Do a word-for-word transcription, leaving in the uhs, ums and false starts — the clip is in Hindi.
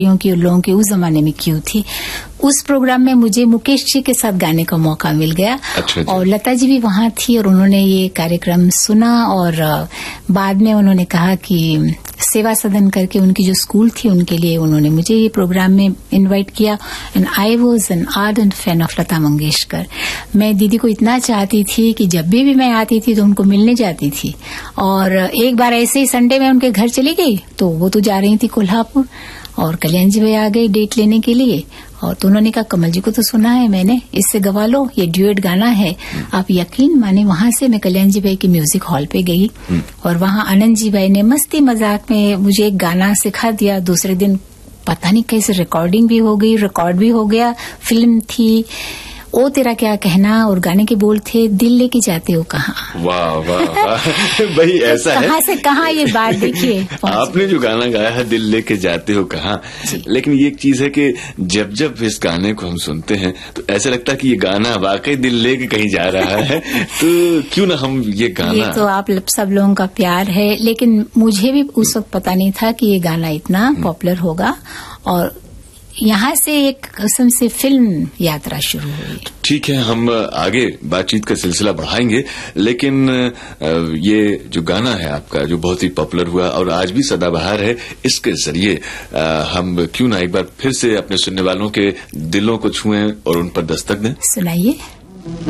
क्योंकि लोगों के उस जमाने में क्यों थी। उस प्रोग्राम में मुझे मुकेश जी के साथ गाने का मौका मिल गया। अच्छा, और लता जी भी वहां थी और उन्होंने ये कार्यक्रम सुना और बाद में उन्होंने कहा कि सेवा सदन करके उनकी जो स्कूल थी उनके लिए उन्होंने मुझे ये प्रोग्राम में इनवाइट किया। And I was an ardent fan of Lata Mangeshkar. मैं दीदी को इतना चाहती थी कि जब भी भी मैं आती थी तो उनको मिलने जाती थी। और एक बार ऐसे ही संडे में उनके घर चली गई तो वो तो जा रही थी कोल्हापुर और कल्याण जी भाई आ गए डेट लेने के लिए। और तो उन्होंने कहा कमल जी को तो सुना है मैंने, इससे गवा लो, ये ड्यूएट गाना है। आप यकीन माने वहां से मैं कल्याण जी भाई के म्यूजिक हॉल पे गई और वहां आनंद जी भाई ने मस्ती मजाक में मुझे एक गाना सिखा दिया। दूसरे दिन पता नहीं कैसे रिकॉर्डिंग भी हो गई, रिकॉर्ड भी हो गया। फिल्म थी ओ तेरा क्या कहना और गाने के बोल थे दिल लेके जाते हो कहाँ। वाह वाह वाह भाई ऐसा है कहाँ से कहाँ ये बात देखिए। आपने जो गाना गाया है दिल लेके जाते हो कहाँ, लेकिन ये एक चीज है कि जब जब इस गाने को हम सुनते हैं तो ऐसा लगता है कि ये गाना वाकई दिल लेके कहीं जा रहा है। तो क्यों ना हम ये गाना, ये तो आप सब लोगों का प्यार है, लेकिन मुझे भी उस वक्त पता नहीं था कि ये गाना इतना पॉपुलर होगा और यहाँ से एक किस्म से फिल्म यात्रा शुरू हुई। ठीक है, हम आगे बातचीत का सिलसिला बढ़ाएंगे, लेकिन ये जो गाना है आपका जो बहुत ही पॉपुलर हुआ और आज भी सदाबहार है, इसके जरिए हम क्यों ना एक बार फिर से अपने सुनने वालों के दिलों को छुएं और उन पर दस्तक दें। सुनाइए।